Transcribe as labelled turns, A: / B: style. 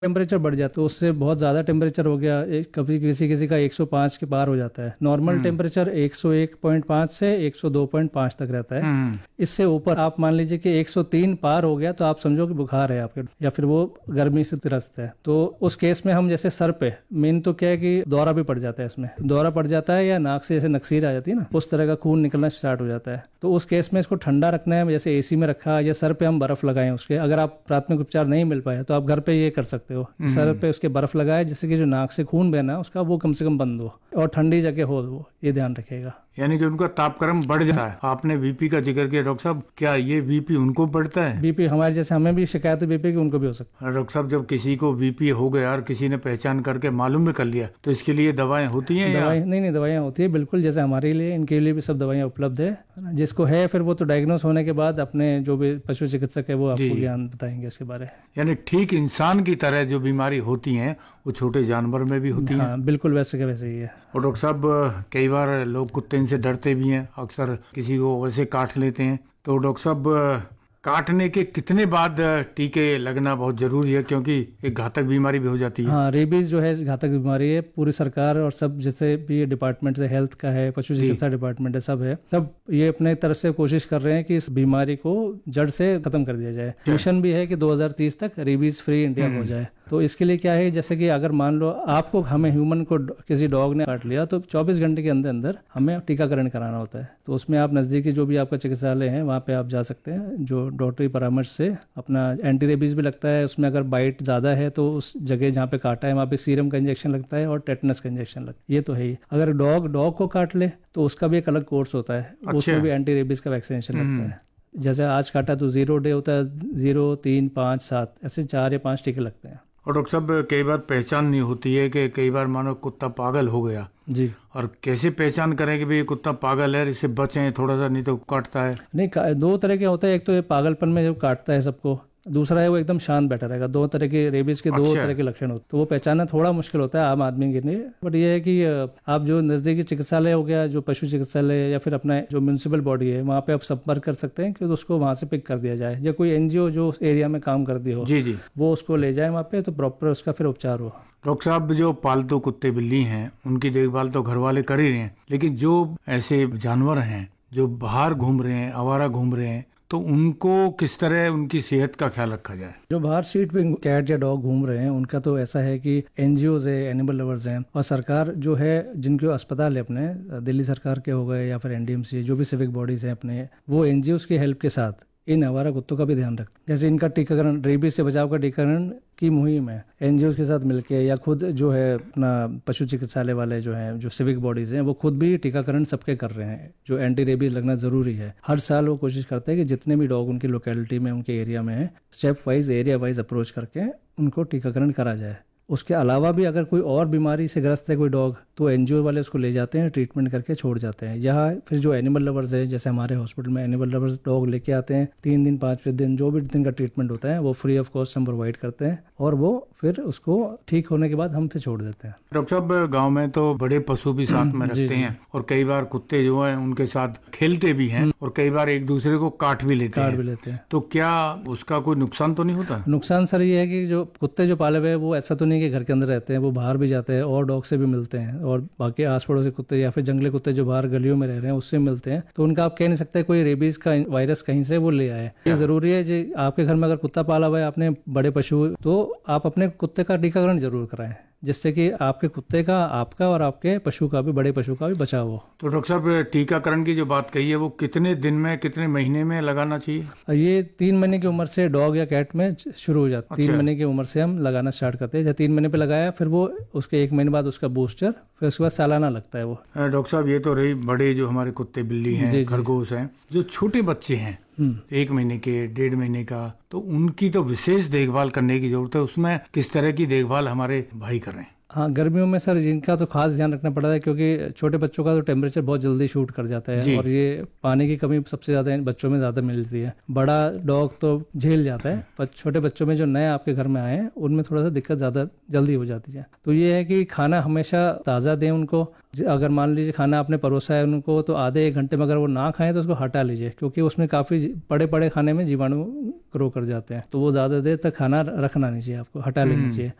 A: Temperature बढ़ जाता है, उससे बहुत ज़्यादा टेम्परेचर हो गया, कभी किसी किसी का 105 के पार हो जाता है। नॉर्मल टेम्परेचर 101.5 से 102.5 तक रहता है। इससे ऊपर आप मान लीजिए कि 103 पार हो गया तो आप समझो कि बुखार है आपके, या फिर वो गर्मी से त्रस्त है। तो उस केस में हम जैसे सर पे मेन तो क्या है कि दौरा भी पड़ जाता है, इसमें दौरा पड़ जाता है या नाक से जैसे नक्सीर आ जाती है ना, उस तरह का खून निकलना स्टार्ट हो जाता है। तो उस केस में इसको ठंडा रखना है, जैसे एसी में रखा या सर पे हम बर्फ लगाएं उसके। अगर आप प्राथमिक उपचार नहीं मिल पाए तो आप घर पे ये कर सकते हो, सर पे उसके बर्फ लगाए जिससे कि जो नाक से खून बहना है उसका वो कम से कम बंद हो, और ठंडी जगह हो वो, ये ध्यान रखिएगा।
B: यानी कि उनका तापक्रम बढ़ जाता है। आपने बीपी का जिक्र किया डॉक्टर साहब, क्या ये बीपी उनको बढ़ता है?
A: बीपी हमारे जैसे हमें भी शिकायत है बीपी की, उनको भी हो सकता
B: है। डॉक्टर साहब, जब किसी को बीपी हो गया और किसी ने पहचान करके मालूम भी कर लिया तो इसके लिए दवाएं होती हैं?
A: नहीं, दवाइयाँ होती है बिल्कुल, जैसे हमारे लिए इनके लिए भी सब दवाइयाँ उपलब्ध है। जिसको है फिर वो तो डायग्नोस होने के बाद अपने जो भी पशु चिकित्सक है वो आपको ज्ञान बताएंगे इसके बारे में।
B: यानी ठीक इंसान की तरह जो बीमारी होती है वो छोटे जानवर में भी होती है?
A: बिल्कुल वैसे का वैसे ही है।
B: और डॉक्टर साहब, कई बार लोग कुत्ते से डरते भी हैं, अक्सर किसी को वैसे काट लेते हैं। तो डॉक्टर साहब, काटने के कितने बाद टीके लगना बहुत जरूरी है, क्योंकि एक घातक बीमारी भी हो जाती है?
A: हाँ, रेबीज जो है घातक बीमारी है। पूरी सरकार और सब जैसे भी डिपार्टमेंट है, हेल्थ का है, पशु चिकित्सा डिपार्टमेंट है, सब है, तब ये अपने तरफ से कोशिश कर रहे हैं कि इस बीमारी को जड़ से खत्म कर दिया जाए। मिशन भी है कि 2030 तक रेबीज फ्री इंडिया हो जाए। तो इसके लिए क्या है, जैसे कि अगर मान लो आपको, हमें ह्यूमन को किसी डॉग ने काट लिया तो 24 घंटे के अंदर अंदर हमें टीकाकरण कराना होता है। तो उसमें आप नज़दीकी जो भी आपका चिकित्सालय है वहाँ पे आप जा सकते हैं, जो डॉक्टरी परामर्श से अपना एंटी रेबीज भी लगता है। उसमें अगर बाइट ज़्यादा है तो उस जगह जहाँ पे काटा है वहाँ पे सीरम का इंजेक्शन लगता है और टेटनस का इंजेक्शन लगता है, ये तो है ही। अगर डॉग को काट ले तो उसका भी एक अलग कोर्स होता है। अच्छा। उसमें भी एंटी रेबीज का वैक्सीनेशन लगता है। जैसे आज काटा तो 0 डे होता है, 0, 3, 5, 7 ऐसे 4 या 5 टीके लगते हैं।
B: और डॉक्टर साहब, कई बार पहचान नहीं होती है कि कई बार मानो कुत्ता पागल हो गया
A: जी,
B: और कैसे पहचान करें कि भाई ये कुत्ता पागल है, इससे बचें थोड़ा सा, नहीं तो काटता है?
A: नहीं, दो तरह के होता है, एक तो ये पागलपन में जो काटता है सबको, दूसरा है वो एकदम शांत बैठा रहेगा। दो तरह के रेबीज के दो तरह के लक्षण होते हैं, तो वो पहचानना थोड़ा मुश्किल होता है आम आदमी के लिए। बट ये है कि आप जो नजदीकी चिकित्सालय हो गया, जो पशु चिकित्सालय या फिर अपना जो म्यूनिसिपल बॉडी है, वहाँ पे आप संपर्क कर सकते हैं कि उसको वहाँ से पिक कर दिया जाए, या कोई एनजीओ जो एरिया में काम करती हो
B: जी,
A: वो उसको ले जाए वहाँ पे, तो प्रॉपर उसका फिर उपचार हो।
B: डॉक्टर साहब, जो पालतू कुत्ते बिल्ली हैं उनकी देखभाल तो घर वाले कर ही रहे हैं, लेकिन जो ऐसे जानवर हैं जो बाहर घूम रहे हैं, आवारा घूम रहे हैं, तो उनको किस तरह उनकी सेहत का ख्याल रखा जाए?
A: जो बाहर स्ट्रीट पे कैट या डॉग घूम रहे हैं उनका तो ऐसा है कि एनजीओज है, एनिमल लवर्स हैं, और सरकार जो है, जिनके अस्पताल है अपने दिल्ली सरकार के हो गए या फिर एनडीएमसी, जो भी सिविक बॉडीज हैं अपने, वो एनजीओज की हेल्प के साथ इन आवारा कुत्तों का भी ध्यान रखते। जैसे इनका टीकाकरण, रेबीज से बचाव का टीकाकरण की मुहिम है, एनजीओ के साथ मिलके या खुद जो है अपना पशु चिकित्सालय वाले जो हैं, जो सिविक बॉडीज हैं, वो खुद भी टीकाकरण सबके कर रहे हैं। जो एंटी रेबीज लगना जरूरी है, हर साल वो कोशिश करते हैं कि जितने भी डॉग उनकी लोकेलिटी में, उनके एरिया में है, step wise, area wise approach करके उनको टीकाकरण करा जाए। उसके अलावा भी अगर कोई और बीमारी से ग्रस्त है कोई डॉग, तो एनजीओ वाले उसको ले जाते हैं, ट्रीटमेंट करके छोड़ जाते हैं। यहाँ फिर जो एनिमल लवर्स है, जैसे हमारे हॉस्पिटल में एनिमल लवर्स डॉग लेके आते हैं, 3 दिन 5 दिन जो भी दिन का ट्रीटमेंट होता है वो फ्री ऑफ कॉस्ट हम प्रोवाइड करते हैं, और वो फिर उसको ठीक होने के बाद हम फिर छोड़ देते हैं।
B: डॉक्टर साहब, गाँव में तो बड़े पशु भी साथ में रखते हैं, और कई बार कुत्ते जो है उनके साथ खेलते भी हैं, और कई बार एक दूसरे को काट भी लेते हैं। तो क्या उसका कोई नुकसान तो नहीं होता?
A: नुकसान सर ये है कि जो कुत्ते जो पाले हुए हैं वो ऐसा तो नहीं कि घर के अंदर रहते हैं, वो बाहर भी जाते हैं और डॉग से भी मिलते हैं, और बाकी आस पड़ोस के कुत्ते या फिर जंगली कुत्ते जो बाहर गलियों में रह रहे हैं उससे मिलते हैं। तो उनका आप कह नहीं सकते कोई रेबीज का वायरस कहीं से वो ले आए। ये जरूरी है जी, आपके घर में अगर कुत्ता पाला हुआ है, आपने बड़े पशु, तो आप अपने कुत्ते का टीकाकरण जरूर कराएं, जिससे कि आपके कुत्ते का, आपका और आपके पशु का भी, बड़े पशु का भी बचाव हो।
B: तो डॉक्टर साहब, टीकाकरण की जो बात कही है वो कितने दिन में, कितने महीने में लगाना चाहिए?
A: ये 3 महीने की उम्र से डॉग या कैट में शुरू हो जाता है। 3 महीने की उम्र से हम लगाना स्टार्ट करते हैं। जब 3 महीने पे लगाया, फिर वो उसके 1 महीने बाद उसका बूस्टर, फिर उसके बाद सालाना लगता है वो।
B: डॉक्टर साहब, ये तो रही बड़े जो हमारे कुत्ते बिल्ली हैं, खरगोश हैं। जो छोटे बच्चे हैं 1 महीने के, 1.5 महीने का, तो उनकी तो विशेष देखभाल करने की जरूरत है। उसमें किस तरह की देखभाल हमारे भाई कर रहे हैं?
A: हाँ, गर्मियों में सर इनका तो खास ध्यान रखना पड़ता है, क्योंकि छोटे बच्चों का तो टेम्परेचर बहुत जल्दी शूट कर जाता है और ये पानी की कमी सबसे ज़्यादा बच्चों में ज़्यादा मिलती है। बड़ा डॉग तो झेल जाता है, पर छोटे बच्चों में जो नए आपके घर में आए हैं उनमें थोड़ा सा दिक्कत ज़्यादा जल्दी हो जाती है। तो ये है कि खाना हमेशा ताज़ा दें उनको। अगर मान लीजिए खाना आपने परोसा है उनको, तो आधे 1 घंटे में अगर वो ना खाएं तो उसको हटा लीजिए, क्योंकि उसमें काफ़ी बड़े बड़े खाने में जीवाणु ग्रो कर जाते हैं, तो वो ज़्यादा देर तक खाना रखना नहीं चाहिए, आपको हटा लेना चाहिए।